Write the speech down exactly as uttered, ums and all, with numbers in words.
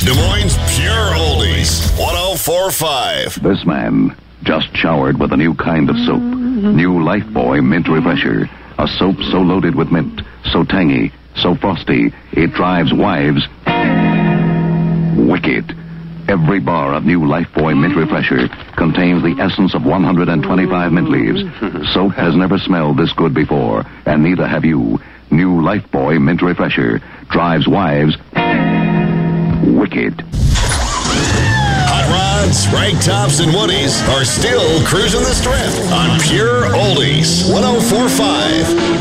Des Moines Pure Oldies, one oh four point five. This man just showered with a new kind of soap. New Lifebuoy Mint Refresher. A soap so loaded with mint, so tangy, so frosty, it drives wives wicked. Every bar of new Lifebuoy Mint Refresher contains the essence of one hundred twenty-five mint leaves. Soap has never smelled this good before, and neither have you. New Lifebuoy Mint Refresher drives wives wicked. Hot rods, rag tops, and woodies are still cruising the strip on Pure Oldies, one oh four point five.